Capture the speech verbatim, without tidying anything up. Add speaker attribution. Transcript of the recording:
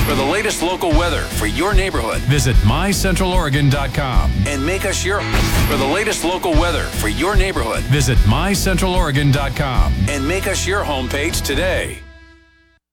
Speaker 1: For the latest local weather for your neighborhood,
Speaker 2: visit my central oregon dot com
Speaker 1: and make us your For the latest local weather for your neighborhood,
Speaker 2: visit my central oregon dot com
Speaker 1: and make us your homepage today.